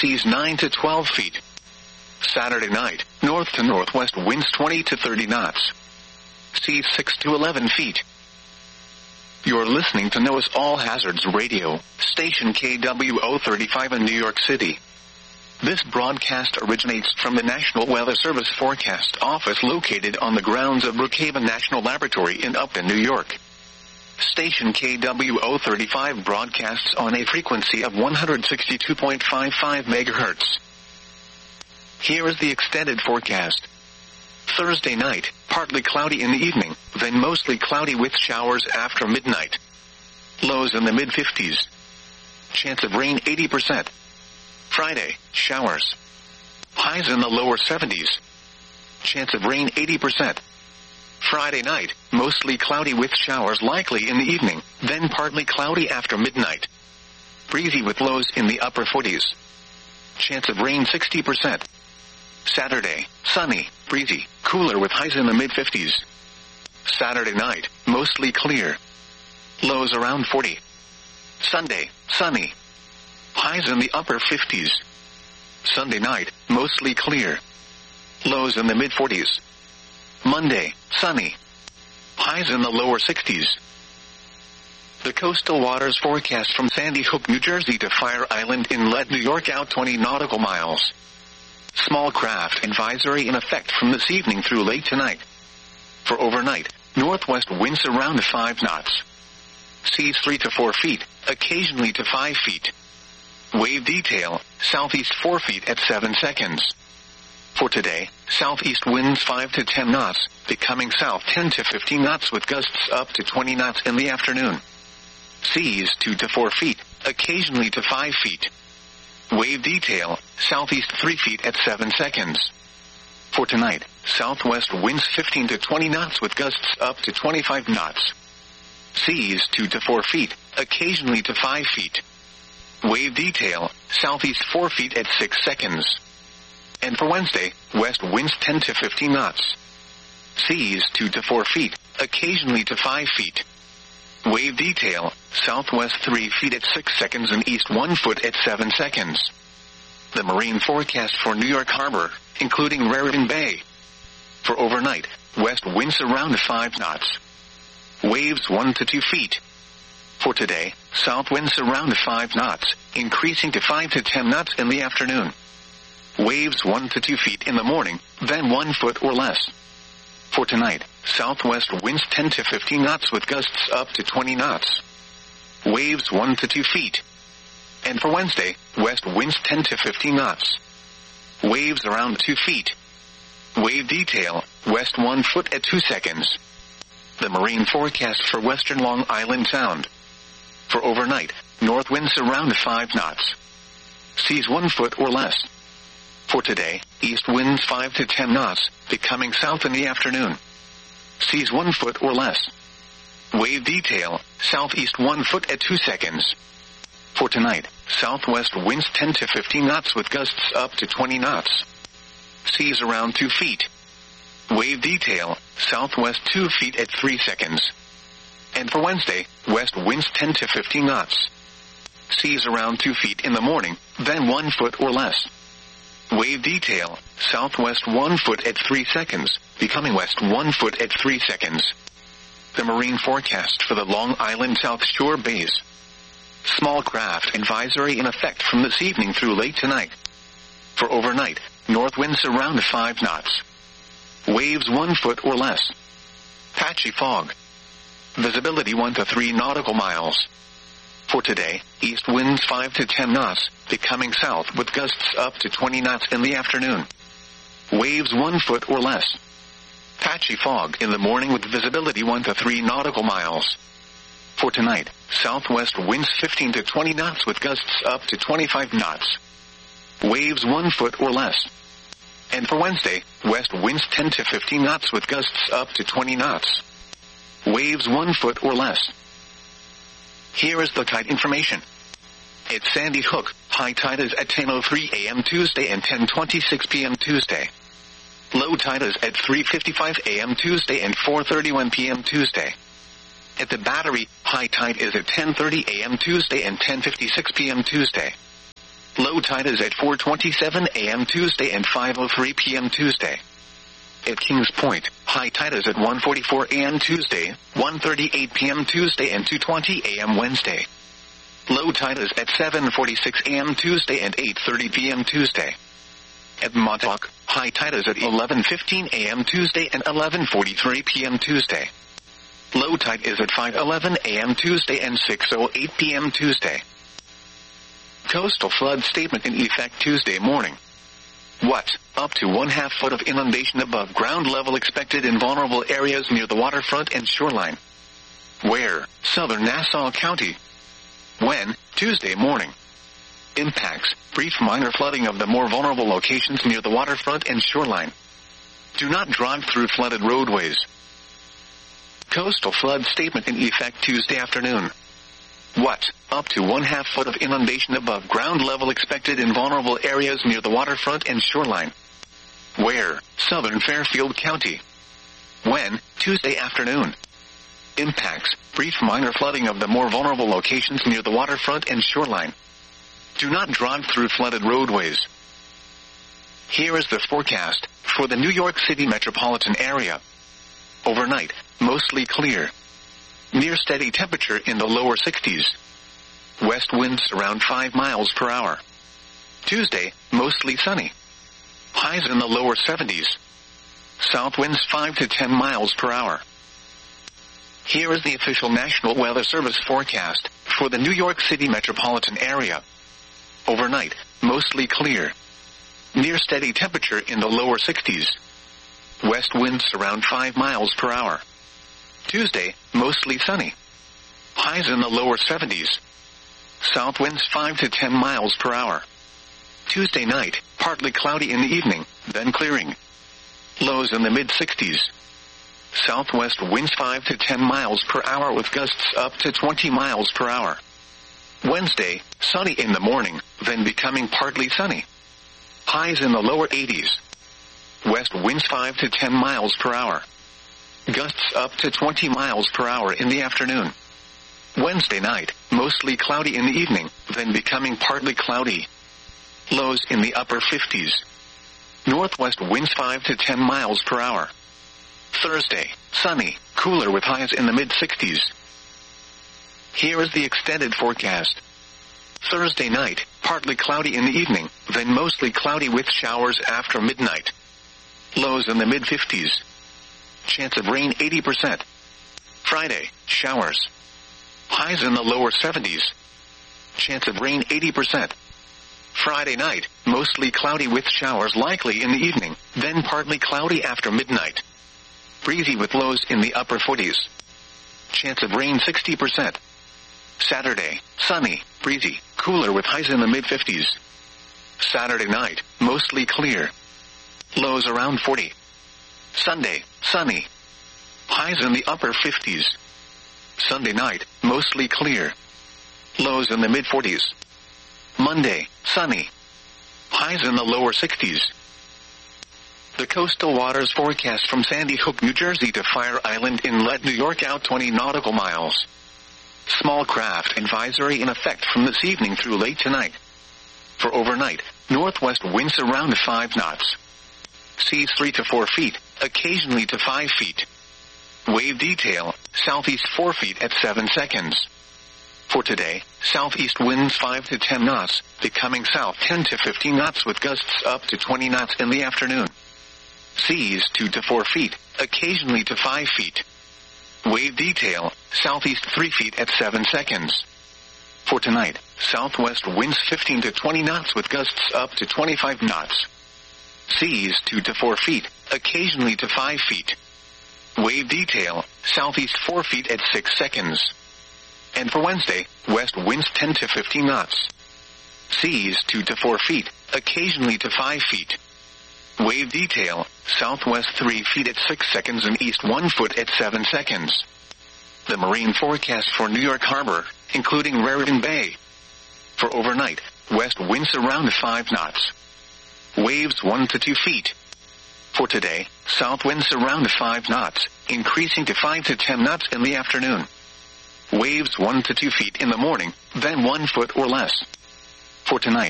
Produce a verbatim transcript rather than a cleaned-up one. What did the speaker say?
seas nine to twelve feet. Saturday night, north to northwest winds twenty to thirty knots. Seas six to eleven feet. You're listening to NOAA's All Hazards Radio, station K W O thirty-five in New York City. This broadcast originates from the National Weather Service Forecast Office located on the grounds of Brookhaven National Laboratory in Upton, New York. Station K W O thirty-five broadcasts on a frequency of one hundred sixty-two point five five megahertz. Here is the extended forecast. Thursday night, partly cloudy in the evening, then mostly cloudy with showers after midnight. Lows in the mid fifties. Chance of rain eighty percent. Friday, showers. Highs in the lower seventies. Chance of rain eighty percent. Friday night, mostly cloudy with showers likely in the evening, then partly cloudy after midnight. Breezy with lows in the upper forties. Chance of rain sixty percent. Saturday, sunny, breezy, cooler with highs in the mid fifties. Saturday night, mostly clear. Lows around forty. Sunday, sunny. Highs in the upper fifties. Sunday night, mostly clear. Lows in the mid forties. Monday, sunny. Highs in the lower sixties. The coastal waters forecast from Sandy Hook, New Jersey to Fire Island Inlet, New York out twenty nautical miles. Small craft advisory in effect from this evening through late tonight. For overnight, northwest winds around five knots. Seas three to four feet, occasionally to five feet. Wave detail, southeast four feet at seven seconds. For today, southeast winds five to ten knots, becoming south ten to fifteen knots with gusts up to twenty knots in the afternoon. Seas two to four feet, occasionally to five feet. Wave detail, southeast three feet at seven seconds. For tonight, southwest winds fifteen to twenty knots with gusts up to twenty-five knots. Seas two to four feet, occasionally to five feet. Wave detail, southeast four feet at six seconds. And for Wednesday, west winds ten to fifteen knots. Seas two to four feet, occasionally to five feet. Wave detail, southwest three feet at six seconds and east one foot at seven seconds. The marine forecast for New York Harbor, including Raritan Bay. For overnight, west winds around five knots. Waves one to two feet. For today, south winds around five knots, increasing to five to ten knots in the afternoon. Waves one to two feet in the morning, then one foot or less. For tonight, southwest winds ten to fifteen knots with gusts up to twenty knots. Waves one to two feet. And for Wednesday, west winds ten to fifteen knots. Waves around two feet. Wave detail, west one foot at two seconds. The marine forecast for western Long Island Sound. For overnight, north winds around five knots. Seas one foot or less. For today, east winds five to ten knots, becoming south in the afternoon. Seas one foot or less. Wave detail, southeast one foot at two seconds. For tonight, southwest winds ten to fifteen knots with gusts up to twenty knots. Seas around two feet. Wave detail, southwest two feet at three seconds. And for Wednesday, west winds ten to fifteen knots. Seas around two feet in the morning, then one foot or less. Wave detail, southwest one foot at three seconds, becoming west one foot at three seconds. The marine forecast for the Long Island South Shore bays. Small craft advisory in effect from this evening through late tonight. For overnight, north winds around five knots. Waves one foot or less. Patchy fog. Visibility one to three nautical miles. For today, east winds five to ten knots, becoming south with gusts up to twenty knots in the afternoon. Waves one foot or less. Patchy fog in the morning with visibility one to three nautical miles. For tonight, southwest winds fifteen to twenty knots with gusts up to twenty-five knots. Waves one foot or less. And for Wednesday, west winds ten to fifteen knots with gusts up to twenty knots. Waves one foot or less. Here is the tide information. At Sandy Hook, high tide is at ten oh three a.m. Tuesday and ten twenty-six p.m. Tuesday. Low tide is at three fifty-five a.m. Tuesday and four thirty-one p.m. Tuesday. At the Battery, high tide is at ten thirty a.m. Tuesday and ten fifty-six p.m. Tuesday. Low tide is at four twenty-seven a m Tuesday and five oh three p m Tuesday. At Kings Point, high tide is at one forty-four a m Tuesday, one thirty-eight p m Tuesday and two twenty a m Wednesday. Low tide is at seven forty-six a m Tuesday and eight thirty p m Tuesday. At Montauk, high tide is at eleven fifteen a m Tuesday and eleven forty-three p m Tuesday. Low tide is at five eleven a m Tuesday and six oh eight p m Tuesday. Coastal flood statement in effect Tuesday morning. What? Up to one half foot of inundation above ground level expected in vulnerable areas near the waterfront and shoreline. Where? Southern Nassau County. When? Tuesday morning. Impacts: brief minor flooding of the more vulnerable locations near the waterfront and shoreline. Do not drive through flooded roadways. Coastal flood statement in effect Tuesday afternoon. What? Up to one half foot of inundation above ground level expected in vulnerable areas near the waterfront and shoreline. Where? Southern Fairfield County. When? Tuesday afternoon. Impacts: brief minor flooding of the more vulnerable locations near the waterfront and shoreline. Do not drive through flooded roadways. Here is the forecast for the New York City metropolitan area. Overnight, mostly clear. Near steady temperature in the lower sixties. West winds around five miles per hour. Tuesday, mostly sunny. Highs in the lower seventies. South winds five to ten miles per hour. Here is the official National Weather Service forecast for the New York City metropolitan area. Overnight, mostly clear. Near steady temperature in the lower sixties. West winds around five miles per hour. Tuesday, mostly sunny. Highs in the lower seventies. South winds five to ten miles per hour. Tuesday night, partly cloudy in the evening, then clearing. Lows in the mid-sixties. Southwest winds five to ten miles per hour with gusts up to twenty miles per hour. Wednesday, sunny in the morning, then becoming partly sunny. Highs in the lower eighties. West winds five to ten miles per hour. Gusts up to twenty miles per hour in the afternoon. Wednesday night, mostly cloudy in the evening, then becoming partly cloudy. Lows in the upper fifties. Northwest winds five to ten miles per hour. Thursday, sunny, cooler with highs in the mid-sixties. Here is the extended forecast. Thursday night, partly cloudy in the evening, then mostly cloudy with showers after midnight. Lows in the mid-fifties. Chance of rain eighty percent. Friday, showers. Highs in the lower seventies. Chance of rain eighty percent. Friday night, mostly cloudy with showers likely in the evening, then partly cloudy after midnight. Breezy with lows in the upper forties. Chance of rain sixty percent. Saturday, sunny, breezy, cooler with highs in the mid-fifties. Saturday night, mostly clear. Lows around forty. Sunday, sunny. Highs in the upper fifties. Sunday night, mostly clear. Lows in the mid-forties. Monday, sunny. Highs in the lower sixties. The coastal waters forecast from Sandy Hook, New Jersey to Fire Island Inlet, New York out twenty nautical miles. Small craft advisory in effect from this evening through late tonight. For overnight, northwest winds around five knots. Seas three to four feet, occasionally to five feet. Wave detail, southeast four feet at seven seconds. For today, southeast winds five to ten knots, becoming south ten to fifteen knots with gusts up to twenty knots in the afternoon. Seas two to four feet, occasionally to five feet. Wave detail, southeast three feet at seven seconds. For tonight, southwest winds fifteen to twenty knots with gusts up to twenty-five knots. Seas two to four feet, occasionally to five feet. Wave detail, southeast four feet at six seconds. And for Wednesday, west winds ten to fifteen knots. Seas two to four feet, occasionally to five feet. Wave detail, southwest three feet at six seconds and east one foot at seven seconds. The marine forecast for New York Harbor, including Raritan Bay. For overnight, west winds around five knots. Waves one to two feet. For today, south winds around five knots, increasing to five to ten knots in the afternoon. Waves one to two feet in the morning, then one foot or less. For tonight,